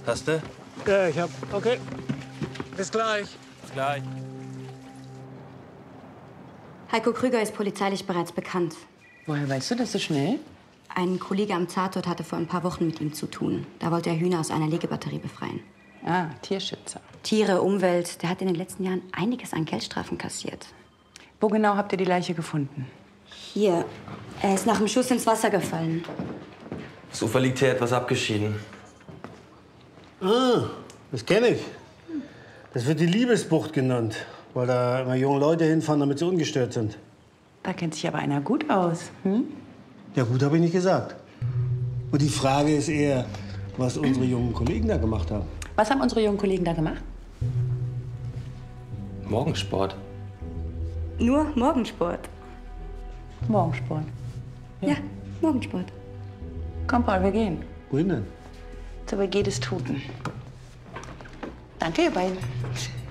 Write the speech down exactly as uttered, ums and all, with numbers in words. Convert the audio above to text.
Hast du? Ja, ich hab. Okay. Bis gleich. Bis gleich. Heiko Krüger ist polizeilich bereits bekannt. Woher weißt du das so schnell? Ein Kollege am Tatort hatte vor ein paar Wochen mit ihm zu tun. Da wollte er Hühner aus einer Legebatterie befreien. Ah, Tierschützer. Tiere, Umwelt. Der hat in den letzten Jahren einiges an Geldstrafen kassiert. Wo genau habt ihr die Leiche gefunden? Hier. Er ist nach dem Schuss ins Wasser gefallen. Das Ufer liegt hier etwas abgeschieden. Ah, das kenne ich. Das wird die Liebesbucht genannt, weil da immer junge Leute hinfahren, damit sie ungestört sind. Da kennt sich aber einer gut aus. Hm? Ja, gut, habe ich nicht gesagt. Und die Frage ist eher, was unsere jungen Kollegen da gemacht haben. Was haben unsere jungen Kollegen da gemacht? Morgensport. Nur Morgensport. Morgensport. Ja, Morgensport. Komm, Paul, wir gehen. Wohin denn? Zur W G des Toten. Danke, ihr beiden.